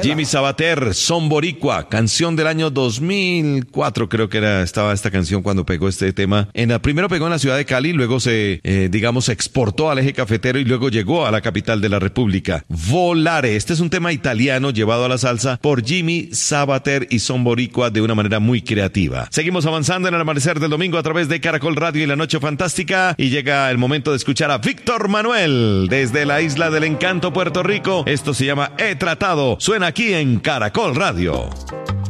Jimmy Sabater, Son Boricua, canción del año 2004, creo que estaba esta canción cuando pegó este tema. Primero pegó en la ciudad de Cali, luego se exportó al eje cafetero y luego llegó a la capital de la República. Volare, este es un tema italiano llevado a la salsa por Jimmy Sabater y Son Boricua de una manera muy creativa. Seguimos avanzando en el amanecer del domingo a través de Caracol Radio y La Noche Fantástica, y llega el momento de escuchar a Víctor Manuel desde la Isla del Encanto, Puerto Rico. Esto se llama He Tratado. Suena aquí en Caracol Radio.